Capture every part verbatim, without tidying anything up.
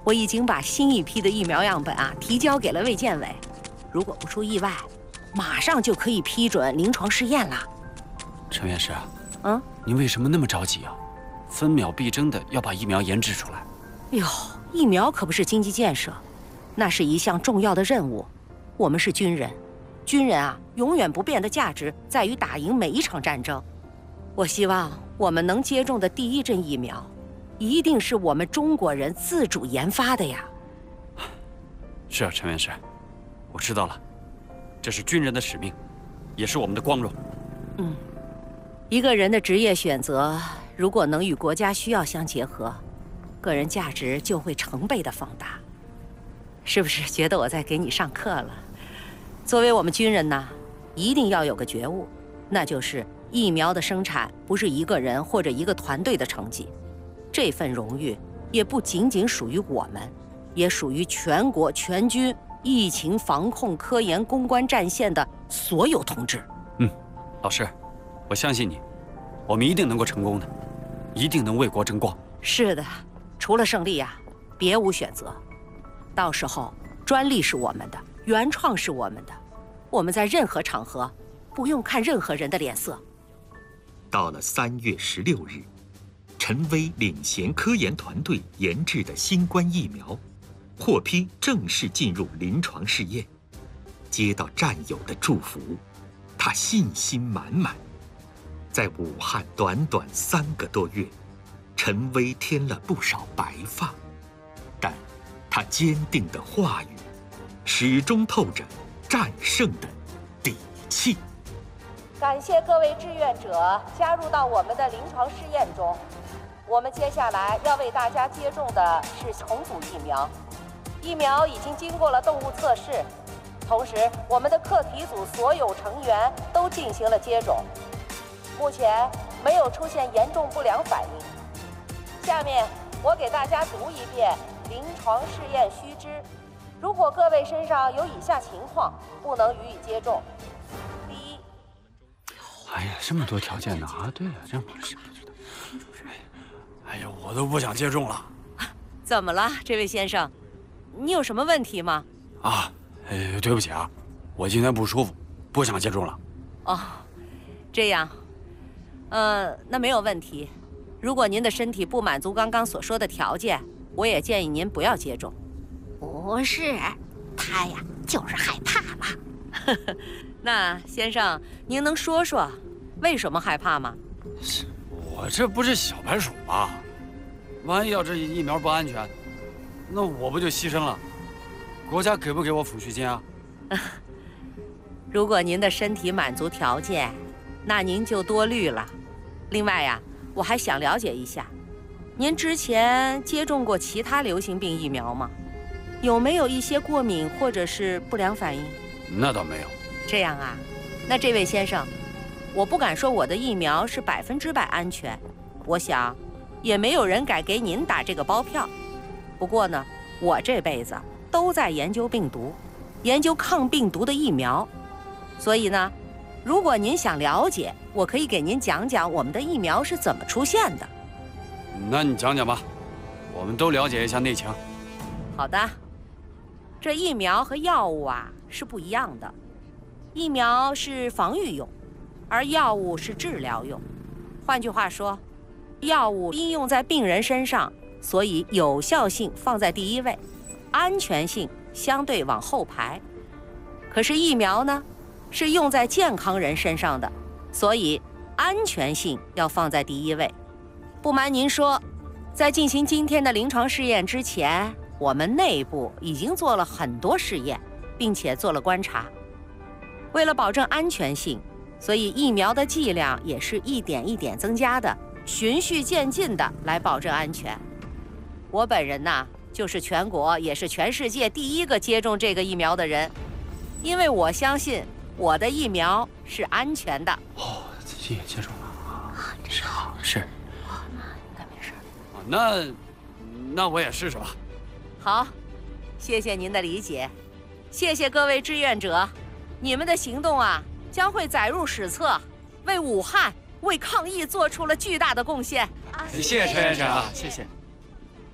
我已经把新一批的疫苗样本啊提交给了卫健委，如果不出意外，马上就可以批准临床试验了。 陈院士， 嗯， 您为什么那么着急啊？分秒必争的要把疫苗研制出来。 哟，疫苗可不是经济建设，那是一项重要的任务。我们是军人，军人啊，永远不变的价值在于打赢每一场战争。我希望我们能接种的第一针疫苗，一定是我们中国人自主研发的呀。 是啊，陈院士，我知道了，这是军人的使命，也是我们的光荣。 嗯，一个人的职业选择，如果能与国家需要相结合，个人价值就会成倍的放大。是不是觉得我在给你上课了？作为我们军人呢，一定要有个觉悟，那就是疫苗的生产不是一个人或者一个团队的成绩，这份荣誉也不仅仅属于我们，也属于全国全军疫情防控、科研、攻关战线的所有同志。 嗯，老师，我相信你，我们一定能够成功的，一定能为国争光。 是的，除了胜利呀、啊，别无选择。到时候专利是我们的，原创是我们的，我们在任何场合不用看任何人的脸色。 到了三月十六日，陈薇领衔科研团队研制的新冠疫苗获批正式进入临床试验。接到战友的祝福，他信心满满。在武汉短短三个多月，陈薇添了不少白发，但他坚定的话语始终透着战胜的底气。 感谢各位志愿者加入到我们的临床试验中。我们接下来要为大家接种的是重组疫苗，疫苗已经经过了动物测试，同时我们的课题组所有成员都进行了接种，目前没有出现严重不良反应。下面我给大家读一遍临床试验须知，如果各位身上有以下情况，不能予以接种。第一， 哎呀，这么多条件呢啊！对呀、啊，这我是不知道。哎呀，我都不想接种了。 怎么了，这位先生？你有什么问题吗？ 啊，哎，对不起啊，我今天不舒服，不想接种了。 哦，这样，呃，那没有问题。如果您的身体不满足刚刚所说的条件，我也建议您不要接种。 不是，他呀就是害怕嘛。 那先生，您能说说为什么害怕吗？ 我这不是小白鼠吗？万一要这疫苗不安全，那我不就牺牲了？国家给不给我抚恤金啊？ 如果您的身体满足条件，那您就多虑了。另外呀，我还想了解一下，您之前接种过其他流行病疫苗吗？有没有一些过敏或者是不良反应？ 那倒没有。 这样啊，那这位先生，我不敢说我的疫苗是百分之百安全，我想，也没有人敢给您打这个包票。不过呢，我这辈子都在研究病毒，研究抗病毒的疫苗，所以呢，如果您想了解，我可以给您讲讲我们的疫苗是怎么出现的。 那你讲讲吧，我们都了解一下内情。 好的，这疫苗和药物啊是不一样的，疫苗是防御用，而药物是治疗用。换句话说，药物应用在病人身上，所以有效性放在第一位，安全性相对往后排。可是疫苗呢，是用在健康人身上的，所以安全性要放在第一位。不瞒您说，在进行今天的临床试验之前，我们内部已经做了很多试验，并且做了观察。为了保证安全性，所以疫苗的剂量也是一点一点增加的，循序渐进的来保证安全。我本人呐，就是全国也是全世界第一个接种这个疫苗的人，因为我相信我的疫苗是安全的。 哦，自己也接种了啊？ 是好是。 哦，那应该没事。 啊，那那我也试试吧。 好，谢谢您的理解，谢谢各位志愿者，你们的行动啊将会载入史册，为武汉、为抗疫做出了巨大的贡献。 谢谢陈院长啊，谢谢。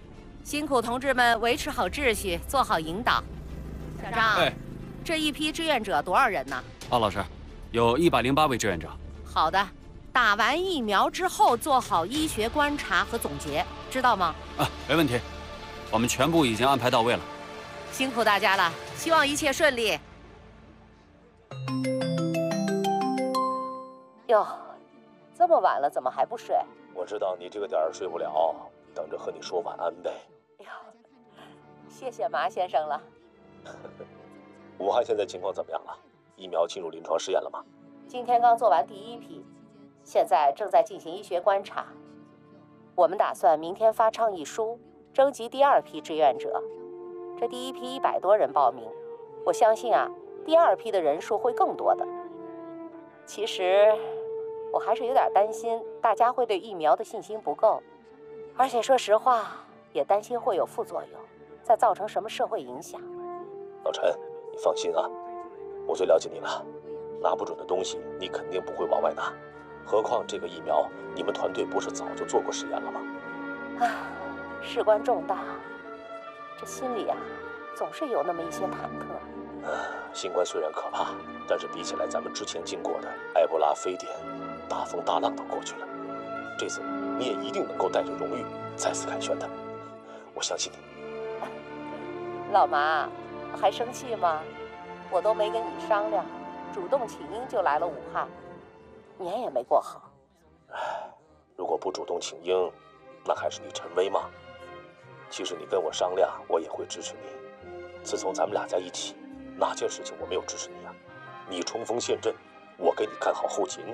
辛苦同志们维持好秩序，做好引导。小张， 哎， 这一批志愿者多少人呢？ 啊，老师，有一百零八位志愿者。 好的，打完疫苗之后做好医学观察和总结，知道吗？ 啊，没问题，我们全部已经安排到位了。 辛苦大家了，希望一切顺利。哟，这么晚了，怎么还不睡？ 我知道你这个点儿睡不了，等着和你说晚安呗。 哟，谢谢马先生了。 武汉现在情况怎么样了？疫苗进入临床试验了吗？ 今天刚做完第一批，现在正在进行医学观察。我们打算明天发倡议书，征集第二批志愿者。这第一批一百多人报名，我相信啊，第二批的人数会更多的。其实，我还是有点担心大家会对疫苗的信心不够，而且说实话，也担心会有副作用，再造成什么社会影响。 老陈，你放心啊，我最了解你了，拿不准的东西你肯定不会往外拿，何况这个疫苗，你们团队不是早就做过实验了吗？ 唉，事关重大，这心里啊，总是有那么一些忐忑。 新冠虽然可怕，但是比起来咱们之前经过的埃博拉、非典、大风大浪都过去了，这次你也一定能够带着荣誉再次凯旋的，我相信你。 老麻，还生气吗？我都没跟你商量，主动请缨就来了武汉，年也没过好。 如果不主动请缨，那还是你陈威吗？其实你跟我商量，我也会支持你。自从咱们俩在一起，哪件事情我没有支持你啊？你冲锋陷阵，我给你看好后勤。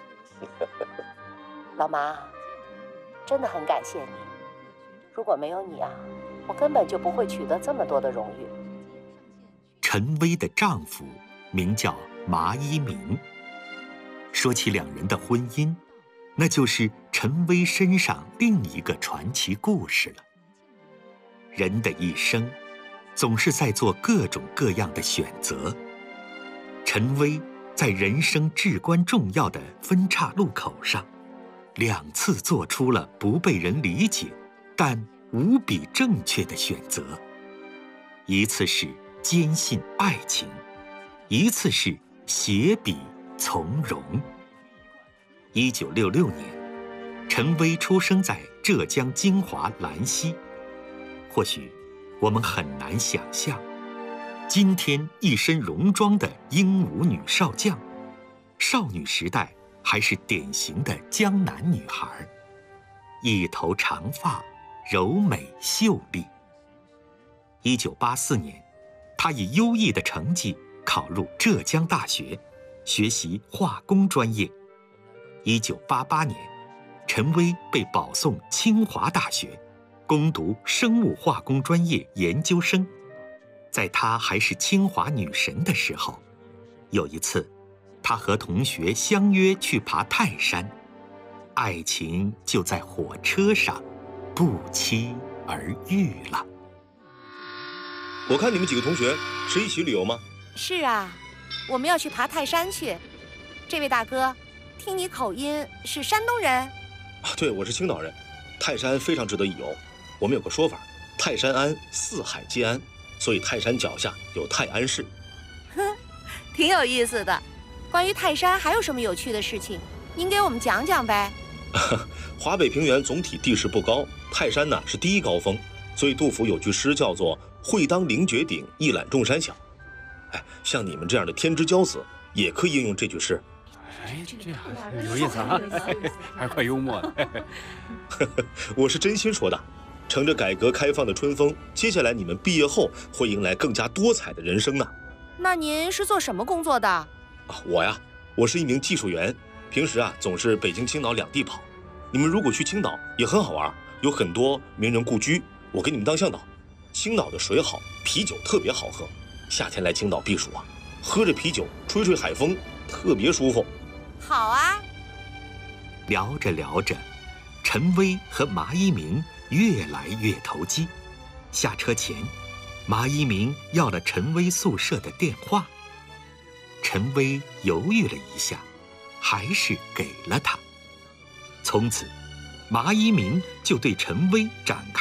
老麻，真的很感谢你。如果没有你啊，我根本就不会取得这么多的荣誉。 陈薇的丈夫名叫麻一鸣。说起两人的婚姻，那就是陈薇身上另一个传奇故事了。人的一生，总是在做各种各样的选择。陈薇在人生至关重要的分岔路口上，两次做出了不被人理解，但无比正确的选择。一次是坚信爱情，一次是携笔从容。一九六六年，陈薇出生在浙江金华兰溪。或许我们很难想象，今天一身戎装的英武女少将，少女时代还是典型的江南女孩，一头长发，柔美秀丽。一九八四年，她以优异的成绩考入浙江大学，学习化工专业。一九八八年，陈薇被保送清华大学，攻读生物化工专业研究生。在她还是清华女神的时候，有一次，她和同学相约去爬泰山，爱情就在火车上不期而遇了。 我看你们几个同学是一起旅游吗？ 是啊，我们要去爬泰山去。这位大哥，听你口音是山东人？ 啊，对，我是青岛人。泰山非常值得一游。我们有个说法，泰山安，四海皆安，所以泰山脚下有泰安市。 哼，挺有意思的。关于泰山还有什么有趣的事情？您给我们讲讲呗。 华北平原总体地势不高，泰山呢是第一高峰，所以杜甫有句诗叫做“会当凌绝顶，一览众山小”。哎，像你们这样的天之骄子，也可以应用这句诗。 哎，这还有意思啊，还怪幽默的。 我是真心说的。乘着改革开放的春风，接下来你们毕业后会迎来更加多彩的人生呢。 那您是做什么工作的？ 啊，我呀，我是一名技术员，平时啊总是北京、青岛两地跑。你们如果去青岛也很好玩，有很多名人故居，我给你们当向导。青岛的水好，啤酒特别好喝，夏天来青岛避暑啊，喝着啤酒，吹吹海风，特别舒服。 好啊。 聊着聊着，陈薇和麻一鸣越来越投机。下车前，麻一鸣要了陈薇宿舍的电话。陈薇犹豫了一下，还是给了他。从此，麻一鸣就对陈薇展开了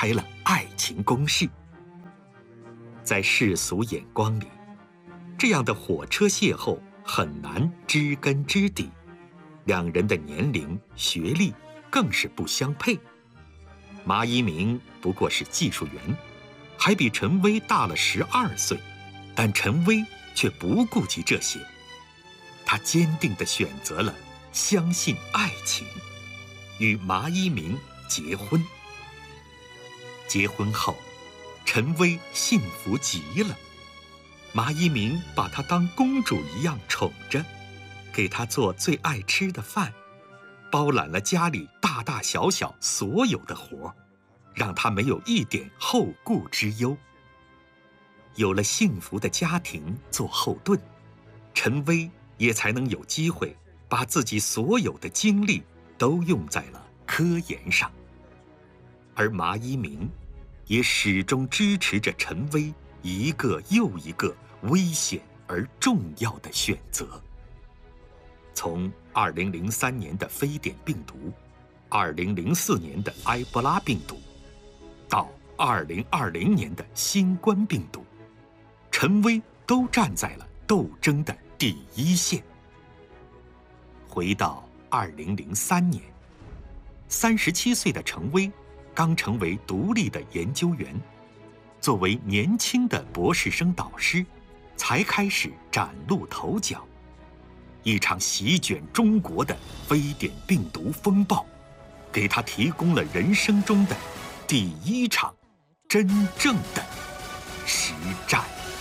爱情攻势。在世俗眼光里，这样的火车邂逅很难知根知底，两人的年龄、学历更是不相配。马一鸣不过是技术员，还比陈薇大了十二岁，但陈薇却不顾及这些，他坚定地选择了相信爱情，与马一鸣结婚。结婚后，陈薇幸福极了，马一鸣把她当公主一样宠着，给她做最爱吃的饭，包揽了家里大大小小所有的活，让她没有一点后顾之忧。有了幸福的家庭做后盾，陈薇也才能有机会把自己所有的精力都用在了科研上。而马一鸣也始终支持着陈薇一个又一个危险而重要的选择。从二零零三年的非典病毒，二零零四年的埃博拉病毒，到二零二零年的新冠病毒，陈薇都站在了斗争的第一线。回到二零零三年，三十七岁的陈薇刚成为独立的研究员，作为年轻的博士生导师，才开始崭露头角。一场席卷中国的非典病毒风暴，给他提供了人生中的第一场真正的实战。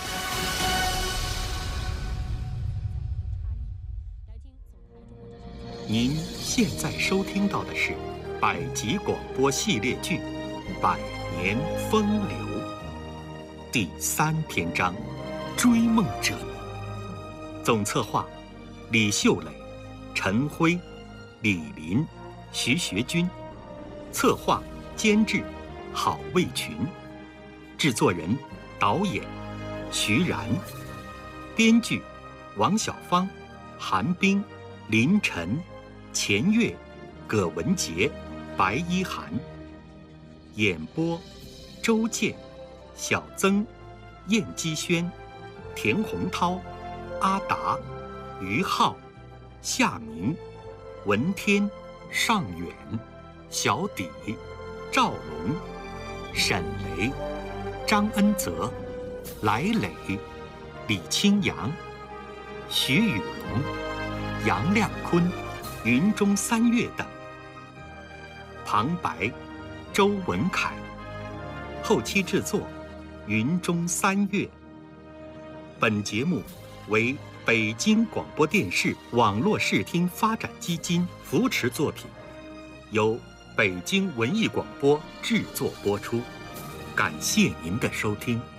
您现在收听到的是百集广播系列剧《百年风流》第三篇章《追梦者》，总策划李秀磊、陈辉、李林、徐学军，策划监制郝卫群，制作人导演徐然，编剧王小芳、韩冰、林晨、钱月、葛文杰、白一涵，演播周健、小曾、燕姬轩、田洪涛、阿达、于浩、夏明、文天、尚远、小底、赵龙、沈雷、张恩泽、来磊、李清扬、徐宇龙、杨亮坤、云中三月等。旁白周文凯，后期制作云中三月。本节目为北京广播电视网络视听发展基金扶持作品，由北京文艺广播制作播出。感谢您的收听。